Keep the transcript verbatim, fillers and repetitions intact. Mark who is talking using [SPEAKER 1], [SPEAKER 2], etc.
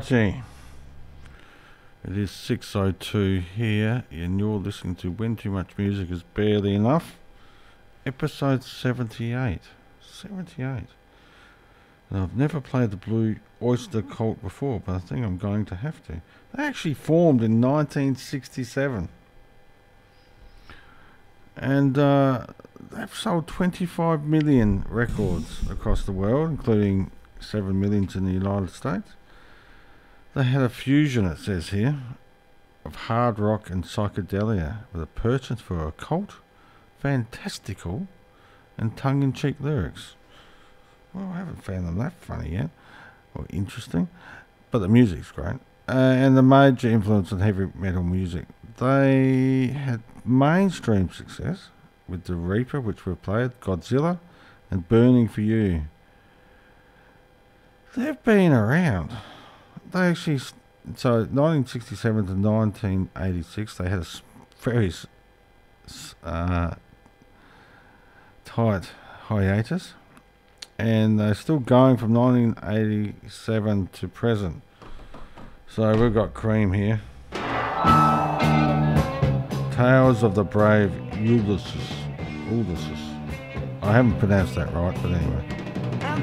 [SPEAKER 1] righty. It is six oh two here, and you're listening to When Too Much Music Is Barely Enough, episode seventy-eight. seventy-eight. And I've never played the Blue Oyster Cult before, but I think I'm going to have to. They actually formed in nineteen sixty-seven. And uh, they've sold twenty-five million records across the world, including seven million in the United States. They had a fusion, it says here, of hard rock and psychedelia with a penchant for occult, fantastical, and tongue-in-cheek lyrics. Well, I haven't found them that funny yet, or interesting, but the music's great. Uh, and the major influence on heavy metal music. They had mainstream success with The Reaper, which we've played, Godzilla, and Burning for You. They've been around. They actually, so nineteen sixty-seven to nineteen eighty-six, they had a very uh, tight hiatus, and they're still going from nineteen eighty-seven to present. So we've got Cream here. Tales of the Brave Ulysses. Ulysses. I haven't pronounced that right, but anyway.